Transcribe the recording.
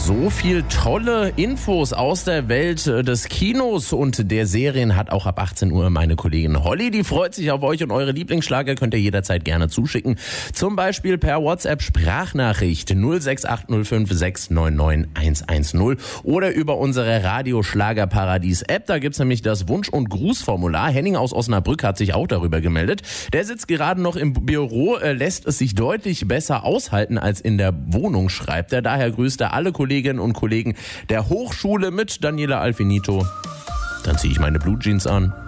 So viel tolle Infos aus der Welt des Kinos und der Serien hat auch ab 18 Uhr meine Kollegin Holly. Die freut sich auf euch und eure Lieblingsschlager könnt ihr jederzeit gerne zuschicken. Zum Beispiel per WhatsApp-Sprachnachricht 06805699110 oder über unsere Radio-Schlager-Paradies-App. Da gibt's nämlich das Wunsch- und Grußformular. Henning aus Osnabrück hat sich auch darüber gemeldet. Der sitzt gerade noch im Büro, lässt es sich deutlich besser aushalten als in der Wohnung, schreibt er. Daher grüßt er alle Kolleginnen und Kollegen der Hochschule mit Daniela Alfinito. Dann ziehe ich meine Blue Jeans an.